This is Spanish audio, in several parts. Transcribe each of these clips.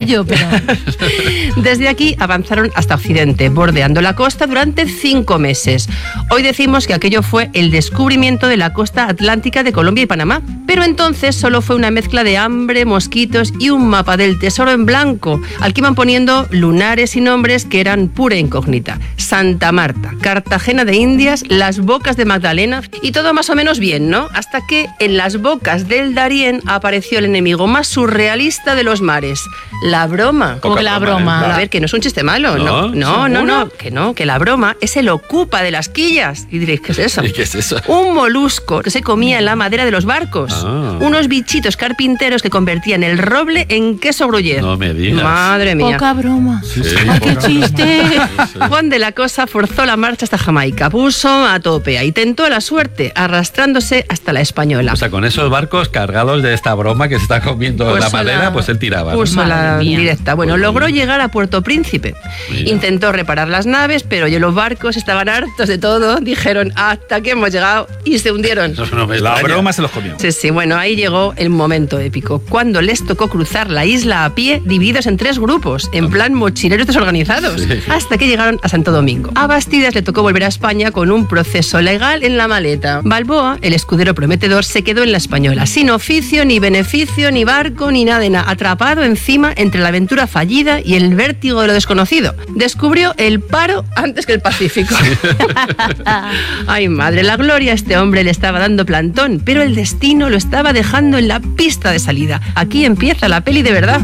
yo, pero... Desde aquí avanzaron hasta Occidente, bordeando la costa durante 5 meses. Hoy decimos que aquello fue el descubrimiento de la costa atlántica de Colombia y Panamá. Pero entonces solo fue una mezcla de hambre, mosquitos y un mapa del tesoro en blanco, al que iban poniendo lunares y nombres que eran pura incógnita. Santa Marta, Cartagena de Indias, las Bocas de Magdalena y todo más o menos bien, ¿no? Hasta que en las bocas del Darién apareció el enemigo más surrealista de los mares, la broma. ¿Cómo que la broma? A ver, que no es un chiste malo, no, que la broma es el ocupa de las quillas. Y diréis, ¿qué es eso? ¿Y qué es eso? Un molusco que se comía en la madera de los barcos. Unos bichitos carpinteros que convertían el roble en queso gruyere. No me digas. Madre mía. Poca broma. Sí, ¡Ay, qué chiste! Juan de la Cosa forzó la marcha hasta Jamaica, puso a tope y tentó la suerte, arrastrándose hasta la Española. O sea, con esos barcos cargados de esta broma que se está comiendo la madera, pues él tiraba, ¿no? Puso la Madre mía. directa. Bueno, logró llegar a Puerto Príncipe. Mira. Intentó reparar las naves, pero los barcos estaban hartos de todo. Dijeron, hasta aquí hemos llegado, y se hundieron. No me La extraña. broma se los comió. Sí, bueno, ahí llegó el momento épico, cuando les tocó cruzar la isla a pie, divididos en 3 grupos, en plan mochileros desorganizados, Sí. hasta que llegaron a Santo Domingo. A Bastidas le tocó volver a España con un proceso legal en la maleta. Balboa, el escudero prometedor, se quedó en la Española, sin oficio, ni beneficio, ni barco, ni nada de nada, atrapado encima entre la aventura fallida y el vértigo de lo desconocido. Descubrió el paro antes que el Pacífico. Ay, madre, la gloria a este hombre le estaba dando plantón, pero el destino lo estaba dejando en la pista de salida. Aquí empieza la peli de verdad.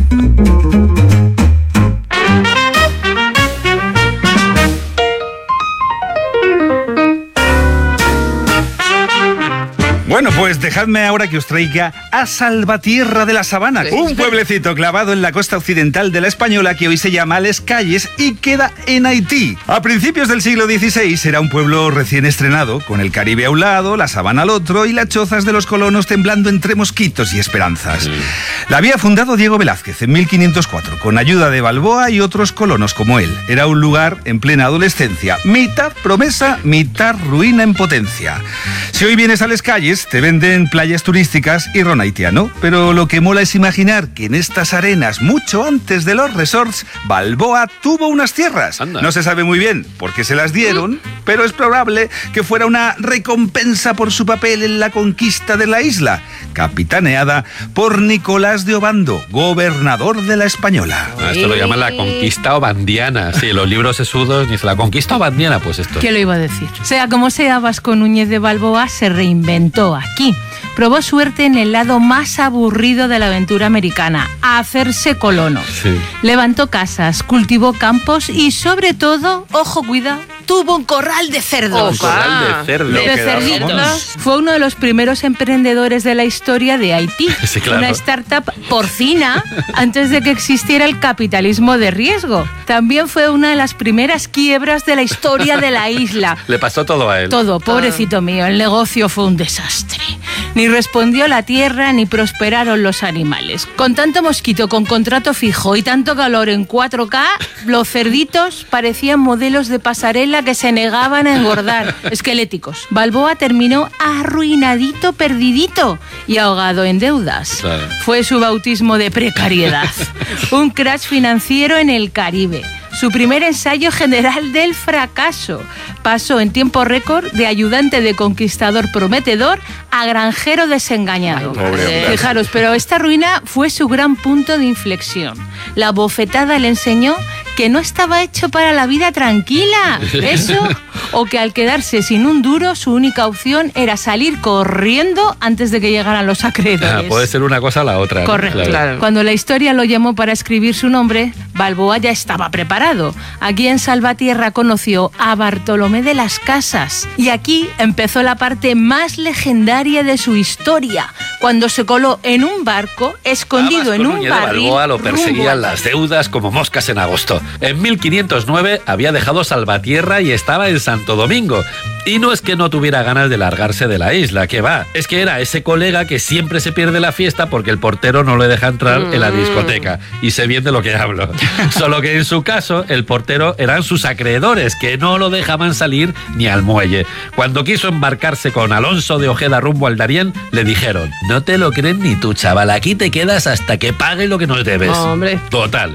Bueno, pues dejadme ahora que os traiga a Salvatierra de la Sabana, Sí. un pueblecito clavado en la costa occidental de la Española que hoy se llama Les Calles y queda en Haití. A principios del siglo XVI era un pueblo recién estrenado, con el Caribe a un lado, la sabana al otro y las chozas de los colonos temblando entre mosquitos y esperanzas. La había fundado Diego Velázquez en 1504, con ayuda de Balboa y otros colonos como él. Era un lugar en plena adolescencia, mitad promesa, mitad ruina en potencia. Si hoy vienes a Les Calles, te venden playas turísticas y ron haitiano, pero lo que mola es imaginar que en estas arenas, mucho antes de los resorts, Balboa tuvo unas tierras. Anda. No se sabe muy bien por qué se las dieron, pero es probable que fuera una recompensa por su papel en la conquista de la isla, capitaneada por Nicolás de Obando, gobernador de la Española. Esto lo llaman la conquista obandiana. Sí, los libros sesudos dicen la conquista obandiana, pues esto. ¿Qué lo iba a decir? Sea como sea, Vasco Núñez de Balboa se reinventó aquí. Probó suerte en el lado más aburrido de la aventura americana, hacerse colono. Sí. Levantó casas, cultivó campos y sobre todo, ojo, cuida, tuvo un corral de cerdos. Corral de cerdo. De que da cerditos. jamón. Fue uno de los primeros emprendedores de la historia de Haití. Sí, claro. Una startup porcina antes de que existiera el capitalismo de riesgo. También fue una de las primeras quiebras de la historia de la isla. Le pasó todo a él. Todo, pobrecito mío, el negocio fue un desastre. Ni respondió la tierra ni prosperaron los animales. Con tanto mosquito con contrato fijo y tanto calor en 4K, los cerditos parecían modelos de pasarela que se negaban a engordar, esqueléticos. Balboa terminó arruinadito, perdidito y ahogado en deudas. Claro. Fue su bautismo de precariedad. Un crash financiero en el Caribe. Su primer ensayo general del fracaso. Pasó en tiempo récord de ayudante de conquistador prometedor a granjero desengañado. Ay, pobre hombre. Fijaros, pero esta ruina fue su gran punto de inflexión. La bofetada le enseñó que no estaba hecho para la vida tranquila. Eso, o que al quedarse sin un duro, su única opción era salir corriendo antes de que llegaran los acreedores. Puede ser una cosa o la otra, ¿no? Correcto. Claro. Cuando la historia lo llamó para escribir su nombre, Balboa ya estaba preparado. Aquí en Salvatierra conoció a Bartolomé de las Casas. Y aquí empezó la parte más legendaria de su historia, cuando se coló en un barco, escondido en un Núñez de barril. Balboa lo rumbo perseguían al las deudas como moscas en agosto. En 1509 había dejado Salvatierra y estaba en Santo Domingo. Y no es que no tuviera ganas de largarse de la isla, que va. Es que era ese colega que siempre se pierde la fiesta porque el portero no le deja entrar en la discoteca. Y sé bien de lo que hablo. Solo que en su caso, el portero eran sus acreedores, que no lo dejaban salir ni al muelle. Cuando quiso embarcarse con Alonso de Ojeda rumbo al Darién, le dijeron: no te lo crees ni tú, chaval, aquí te quedas hasta que pague lo que nos debes. Hombre. Total.